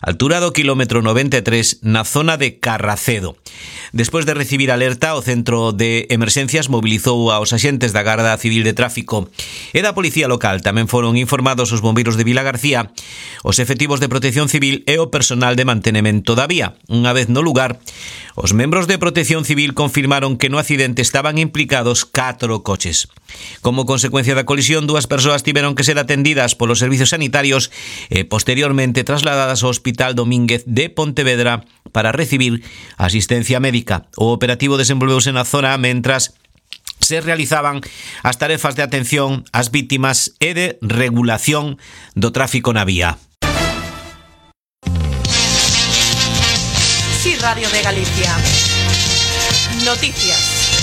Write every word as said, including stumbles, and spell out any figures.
altura do quilómetro noventa e tres, na zona de Carracedo. Despois de recibir alerta, o Centro de Emerxencias mobilizou aos axentes da Garda Civil de Tráfico e da Policía Local. Tamén foron informados os bombeiros de Vilagarcía, os efectivos de Protección Civil e o personal de mantenemento da vía. Unha vez no lugar, os membros de Protección Civil confirmaron que no accidente estaban implicados catro coches. Como consecuencia da colisión, dúas persoas tiveron que ser atendidas polos servizos sanitarios e posteriormente trasladadas ao Hospital Domínguez de Pontevedra para recibir asistencia médica. O operativo desenvolveuse na zona mentras se realizaban as tarefas de atención ás vítimas e de regulación do tráfico na vía. Sí, Radio de Galicia. Noticias.